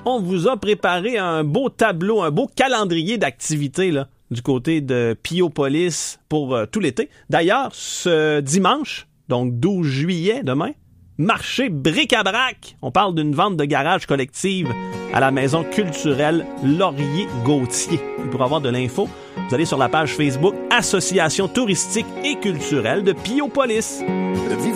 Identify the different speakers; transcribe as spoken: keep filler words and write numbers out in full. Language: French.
Speaker 1: on vous a préparé un beau tableau, un beau calendrier d'activités là, du côté de Piopolis pour euh, tout l'été. D'ailleurs, ce dimanche, donc douze juillet, demain, marché bric-à-brac. On parle d'une vente de garage collective à la maison culturelle Laurier-Gauthier. Pour avoir de l'info, vous allez sur la page Facebook Association touristique et culturelle de Piopolis.